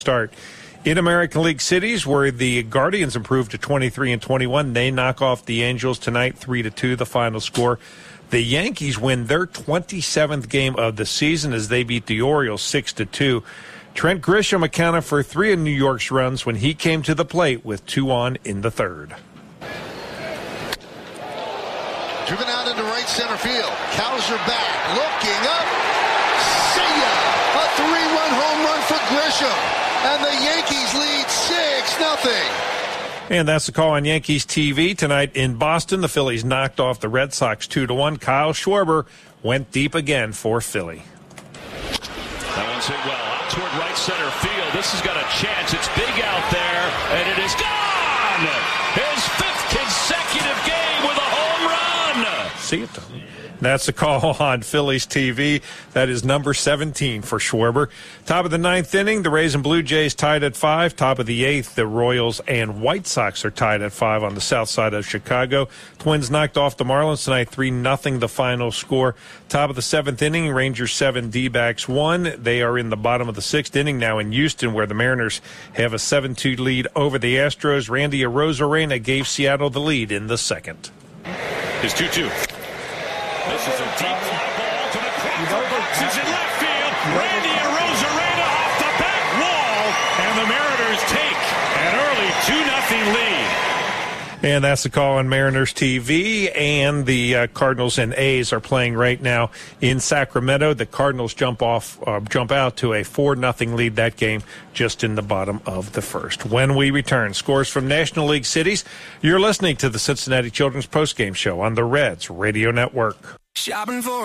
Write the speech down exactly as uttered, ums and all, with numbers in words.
start. In American League cities, where the Guardians improved to twenty-three and twenty-one, they knock off the Angels tonight, three to two, the final score. The Yankees win their twenty-seventh game of the season as they beat the Orioles six to two. Trent Grisham accounted for three of New York's runs when he came to the plate with two on in the third. Driven out into right center field. Cowser back, looking up. See ya! A three-run home run for Grisham. And the Yankees lead six nothing. And that's the call on Yankees T V tonight in Boston. The Phillies knocked off the Red Sox two to one. Kyle Schwarber went deep again for Philly. That one's hit well out toward right center field. This has got a chance. It's big out there, and it is gone. His fifth consecutive game with a home run. See it, Tom. That's the call on Phillies T V. That is number seventeen for Schwarber. Top of the ninth inning, the Rays and Blue Jays tied at five. Top of the eighth, the Royals and White Sox are tied at five on the south side of Chicago. Twins knocked off the Marlins tonight, three nothing the final score. Top of the seventh inning, Rangers seven, D-backs one. They are in the bottom of the sixth inning now in Houston, where the Mariners have a seven two lead over the Astros. Randy Arozarena gave Seattle the lead in the second. It's two two. This is a deep fly ball to the Crawford boxes in left field. Randy Arozarena off the back wall, and the Mariners take an early two nothing lead. And that's the call on Mariners T V. And the uh, Cardinals and A's are playing right now in Sacramento. The Cardinals jump off, uh, jump out to a four nothing lead that game just in the bottom of the first. When we return, scores from National League cities. You're listening to the Cincinnati Children's Postgame Show on the Reds Radio Network. Shopping for